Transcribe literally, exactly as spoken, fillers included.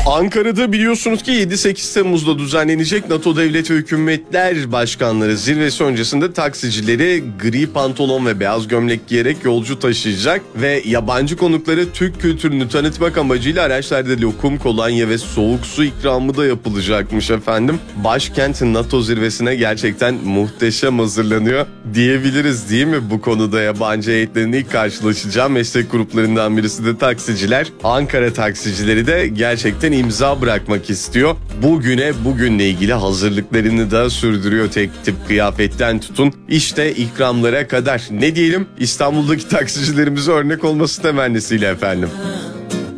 Ankara'da biliyorsunuz ki yedi sekiz Temmuz'da düzenlenecek NATO Devlet ve Hükümetler Başkanları zirvesi öncesinde taksicileri gri pantolon ve beyaz gömlek giyerek yolcu taşıyacak ve yabancı konukları Türk kültürünü tanıtmak amacıyla araçlarda lokum, kolonya ve soğuk su ikramı da yapılacakmış efendim. Başkent NATO zirvesine gerçekten muhteşem hazırlanıyor diyebiliriz değil mi? Bu konuda yabancı heyetlerin ilk karşılaşacağı meslek gruplarından birisi de taksiciler. Ankara taksicileri de gerçekten imza bırakmak istiyor. Bugüne bugünle ilgili hazırlıklarını da sürdürüyor, tek tip kıyafetten tutun İşte ikramlara kadar. Ne diyelim, İstanbul'daki taksicilerimize örnek olması temennisiyle efendim.